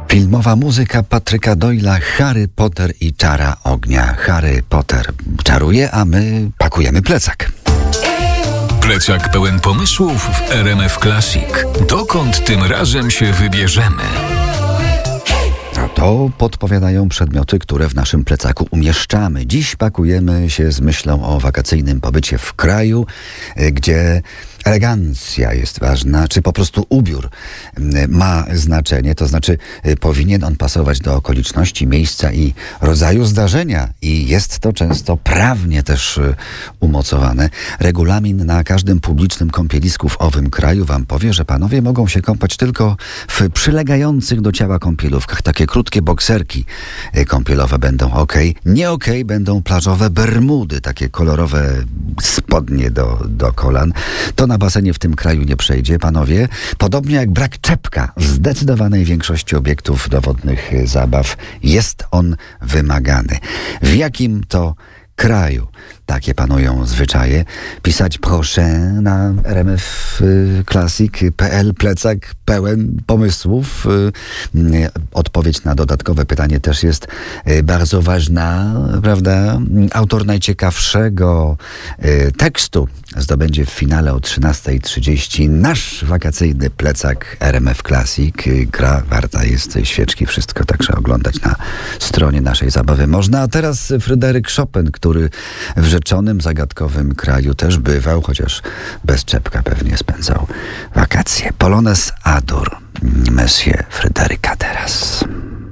Filmowa muzyka Patryka Doyle'a, Harry Potter i czara ognia. Harry Potter czaruje, a my pakujemy plecak. Plecak pełen pomysłów w RMF Classic. Dokąd tym razem się wybierzemy? A to podpowiadają przedmioty, które w naszym plecaku umieszczamy. Dziś pakujemy się z myślą o wakacyjnym pobycie w kraju, gdzie elegancja jest ważna, czy po prostu ubiór ma znaczenie, to znaczy powinien on pasować do okoliczności, miejsca i rodzaju zdarzenia i jest to często prawnie też umocowane. Regulamin na każdym publicznym kąpielisku w owym kraju wam powie, że panowie mogą się kąpać tylko w przylegających do ciała kąpielówkach. Takie krótkie bokserki kąpielowe będą nie będą plażowe bermudy, takie kolorowe spodnie do kolan. To na basenie w tym kraju nie przejdzie, panowie. Podobnie jak brak czepka w zdecydowanej większości obiektów dowodnych zabaw jest on wymagany. W jakim to kraju takie panują zwyczaje? Pisać proszę na rmfclassic.pl. Plecak pełen pomysłów. Odpowiedź na dodatkowe pytanie też jest bardzo ważna, prawda? Autor najciekawszego tekstu zdobędzie w finale o 13:30 nasz wakacyjny plecak RMF Classic. Gra warta jest świeczki, wszystko także oglądać na stronie naszej zabawy można. A teraz Fryderyk Chopin, który w rzeczonym, zagadkowym kraju też bywał, chociaż bez czepka pewnie spędzał wakacje. Polonez Adur, Monsieur Fryderyka teraz.